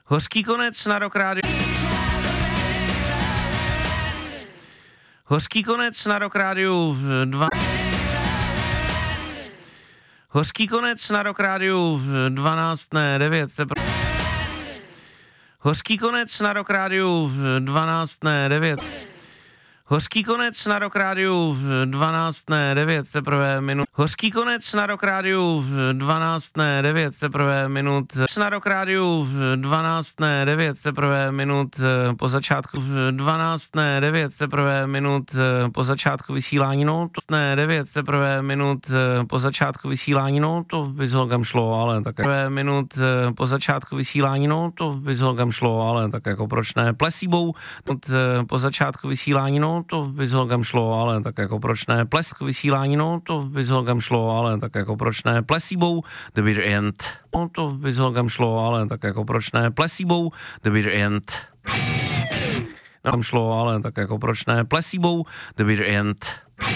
Hořký konec na Rock rádiu. Hořký konec na Rock rádiu 2. Hořký konec na Rock rádiu 12, ne 9. Hořký konec na Rock rádiu 12, ne 9. Hořký konec na Rock rádiu 12, ne 9, teprve minut. Hořký konec na Rock rádiu 12, ne 9, teprve minut. Na Rock rádiu 12, ne 9, teprve minut po začátku 12, ne 9, teprve minut po začátku vysílání, no to ne 9, teprve minut po začátku vysílání, no to by s Holgem šlo, ale tak minut po začátku vysílání, no to by s Holgem šlo, ale tak jako proč ne. Placebo po začátku vysílání, no to by s Holgem šlo, ale tak jako proč ne. Plesk vysílání, no to by s Holgem šlo, ale tak jako proč ne. Placebo, The Bitter End, no to by s Holgem šlo, ale tak jako proč ne. Placebo, The Bitter End, no tam šlo, ale tak jako proč ne. Placebo, The Bitter End.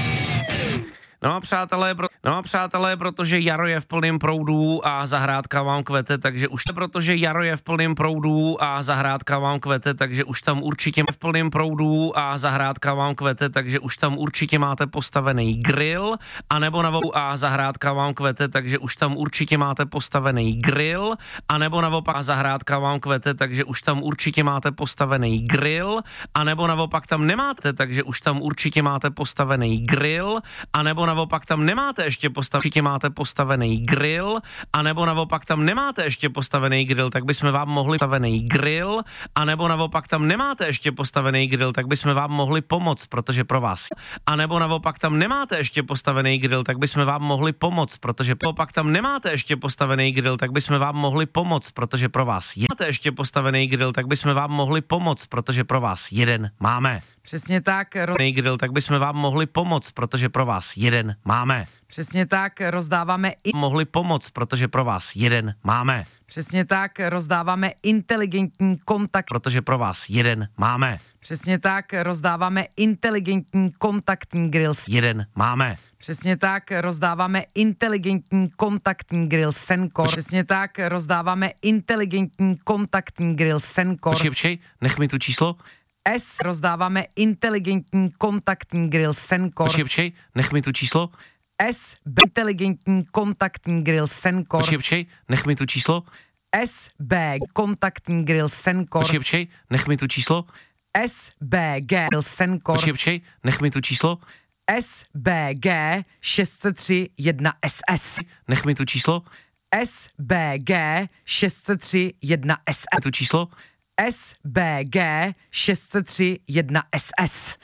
No a přátelé, protože jaro je v plném proudu a zahrádka vám kvete, takže už protože jaro je v plném proudu a zahrádka vám kvete, takže už tam určitě v plném proudu a zahrádka vám kvete, takže už tam určitě máte postavený grill, anebo a zahrádka vám kvete, takže už tam určitě máte postavený grill, anebo naopak a zahrádka vám kvete, takže už tam určitě máte postavený grill, anebo naopak tam nemáte, takže už tam určitě máte postavený grill, anebo naopak tam nemáte ještě určitě máte postavený grill, anebo naopak tam nemáte ještě postavený grill, tak bychom vám mohli postavený grill, anebo naopak tam nemáte ještě postavený grill, tak bychom vám mohli pomoct, protože pro vás. Anebo naopak tam nemáte ještě postavený grill, tak bychom vám mohli pomoct, protože naopak tam nemáte ještě postavený grill, tak bychom vám mohli pomoct, protože pro vás. Máte ještě postavený grill, tak bychom vám mohli pomoct, protože pro vás jeden máme. Přesně tak. Grill, tak bychom vám mohli pomoct, protože pro vás jeden máme. Přesně tak, rozdáváme mohli pomoct, protože pro vás jeden máme. Přesně tak, rozdáváme inteligentní kontakt, protože pro vás jeden máme. Přesně tak, rozdáváme inteligentní kontaktní grill. Jeden máme. Přesně tak, rozdáváme inteligentní kontaktní grill Senkor. Přesně tak, rozdáváme inteligentní kontaktní grill Senkor. Počkej, nech mi tu číslo. S, rozdáváme inteligentní kontaktní grill Senkor. Počkej, nech mi tu číslo. S, inteligentní kontaktní grill Senkor. Počkej, nech mi tu číslo. SB, kontaktní grill Senkor. Počkej, nech mi tu číslo. SBG grill Senkor. Počkej, nech mi tu číslo. SBG 603 1 SS. Nech mi tu číslo. SBG 603 1 SS. Tu číslo. SBG 603 1 SS.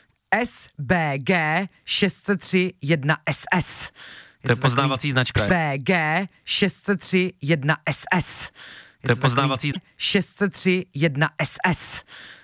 SBG 603 1 SS. To je poznávací značka. SBG 603 1 SS. To je poznávací 603 1 SS.